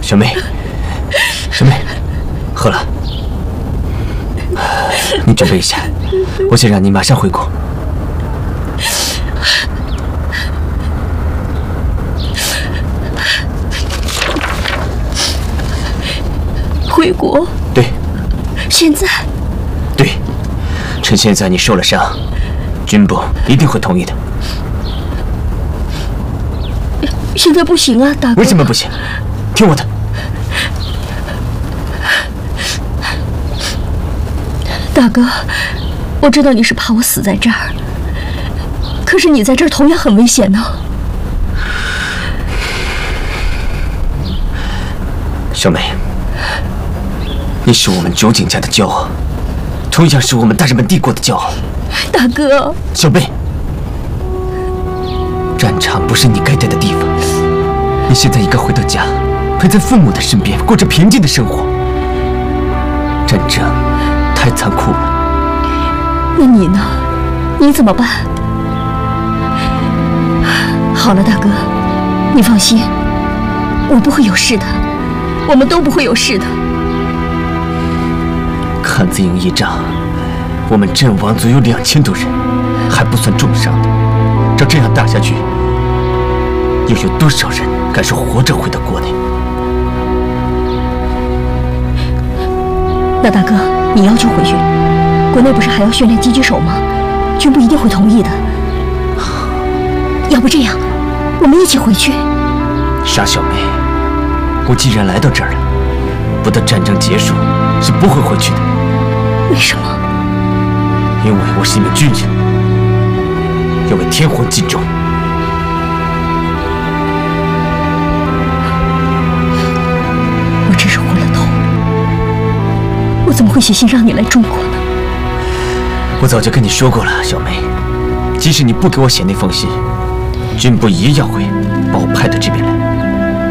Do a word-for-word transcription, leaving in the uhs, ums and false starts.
小梅，小梅，喝了。你准备一下，我想让你马上回国。 回国？ 对。 现在？ 对，趁现在你受了伤，军部一定会同意的。 现在不行啊，大哥。 为什么不行？听我的。 大哥，我知道你是怕我死在这儿，可是你在这儿同样很危险呢。 小梅，你是我们九井家的骄傲，同样是我们大日本帝国的骄傲。 大哥， 小梅，战场不是你该待的地方，你现在应该回到家，陪在父母的身边，过着平静的生活。战争太残酷了。 那你呢？你怎么办？好了，大哥，你放心，我不会有事的，我们都不会有事的。 汉子营一仗，我们阵亡足有两千多人，还不算重伤的。照这样打下去，又有多少人敢说活着回到国内？ 那大哥，你要求回去，国内不是还要训练狙击手吗？军部一定会同意的。要不这样，我们一起回去。 傻小梅，我既然来到这儿了，不到战争结束是不会回去的。 为什么？ 因为我是一名军人，要为天皇尽忠。 我真是昏了头，我怎么会写信让你来中国呢？ 我早就跟你说过了，小梅，即使你不给我写那封信，军部一样会把我派到这边来。